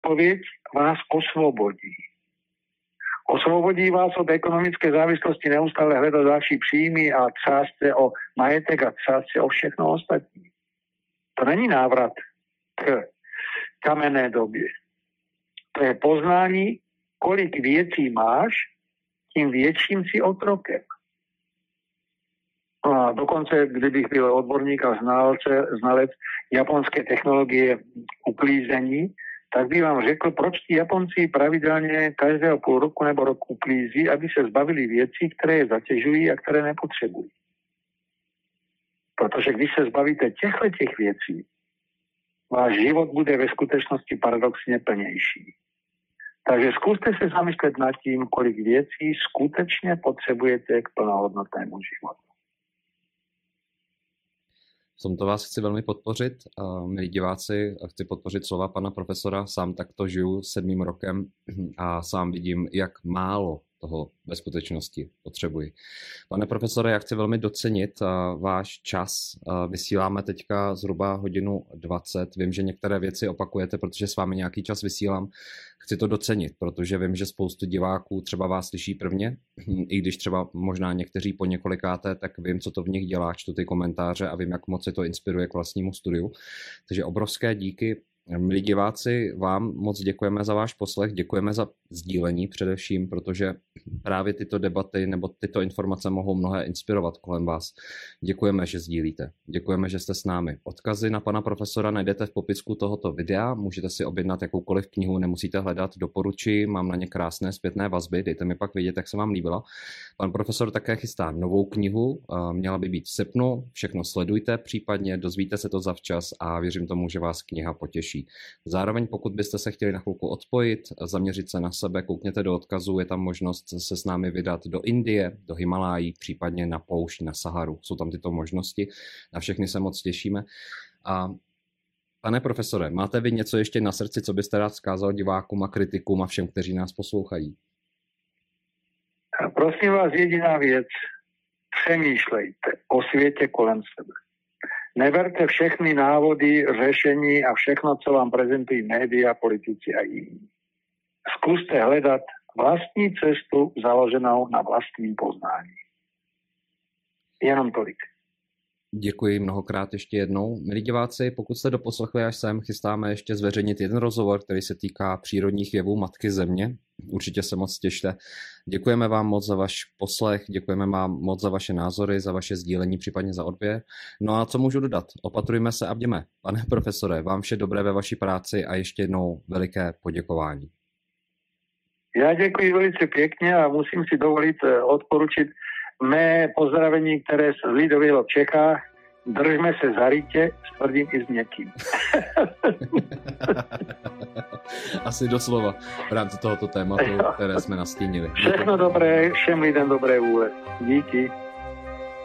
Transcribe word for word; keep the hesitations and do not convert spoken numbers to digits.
odpověď vás osvobodí. Osvobodí vás od ekonomické závislosti neustále hledat další příjmy a třást se o majetek a třást se o všechno ostatní. To není návrat k kamenné době. To je poznání, kolik věcí máš, tím větším si otrokem. A dokonce, kdybych byl odborník a znalce, znalec japonské technologie uklízení, tak by vám řekl, proč ti Japonci pravidelně každého půl roku nebo rok uklízí, aby se zbavili věcí, které je zatěžují a které nepotřebují. Protože když se zbavíte těchto těch věcí, váš život bude ve skutečnosti paradoxně plnější. Takže zkuste se zamyslet nad tím, kolik věcí skutečně potřebujete k plnohodnotnému životu. V tomto vás chci velmi podpořit. Milí diváci, chci podpořit slova pana profesora. Sám takto žiju sedmým rokem a sám vidím, jak málo toho ve skutečnosti potřebuji. Pane profesore, já chci velmi docenit váš čas. Vysíláme teďka zhruba hodinu dvacet. Vím, že některé věci opakujete, protože s vámi nějaký čas vysílám. Chci to docenit, protože vím, že spoustu diváků třeba vás slyší prvně, i když třeba možná někteří po několikáté, tak vím, co to v nich dělá, čtu ty komentáře a vím, jak moc se to inspiruje k vlastnímu studiu. Takže obrovské díky. Milí diváci, vám moc děkujeme za váš poslech, děkujeme za sdílení především, protože právě tyto debaty nebo tyto informace mohou mnohé inspirovat kolem vás. Děkujeme, že sdílíte. Děkujeme, že jste s námi. Odkazy na pana profesora najdete v popisku tohoto videa, můžete si objednat jakoukoliv knihu, nemusíte hledat, doporučuji, mám na ně krásné zpětné vazby, dejte mi pak vědět, jak se vám líbila. Pan profesor také chystá novou knihu, měla by být v srpnu, všechno sledujte, případně dozvíte se to zavčas a věřím tomu, že vás kniha potěší. Zároveň pokud byste se chtěli na chvilku odpojit, zaměřit se na sebe, koukněte do odkazu, je tam možnost se s námi vydat do Indie, do Himalájí, případně na poušť, na Saharu. Jsou tam tyto možnosti, na všechny se moc těšíme. A pane profesore, máte vy něco ještě na srdci, co byste rád vzkázal divákům a kritikům a všem, kteří nás poslouchají? Prosím vás, jediná věc. Přemýšlejte o světě kolem sebe. Neberte všechny návody, řešení a všechno, co vám prezentují média, politici a jiní. Zkuste hledat vlastní cestu založenou na vlastním poznání. Jenom tolik. Děkuji mnohokrát ještě jednou. Milí diváci, pokud jste doposlechli až sem, chystáme ještě zveřejnit jeden rozhovor, který se týká přírodních jevů Matky Země. Určitě se moc těšte. Děkujeme vám moc za váš poslech, děkujeme vám moc za vaše názory, za vaše sdílení, případně za odběr. No a co můžu dodat? Opatrujme se a bděme. Pane profesore, vám vše dobré ve vaší práci a ještě jednou veliké poděkování. Já děkuji velice pěkně a musím si dovolit odporučit mé pozdravení, které se zlidovilo v Čechách. Držme se za rytě s tvrdým i s měkkým. Asi doslova v rámci tohoto tématu, které jsme nastínili. Všechno dobré, všem lidem dobré vůle. Díky.